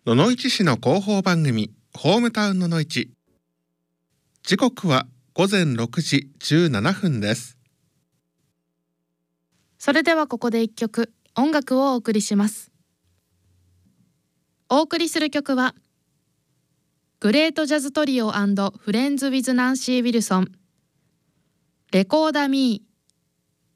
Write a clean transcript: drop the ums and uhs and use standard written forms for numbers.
野々市市の広報番組ホームタウン野々市。時刻は午前6時17分です。 それではここで一曲音楽をお送りします。お送りする曲はグレートジャズトリオ&フレンズ・ウィズ・ナンシー・ウィルソン、レコーダ・ミー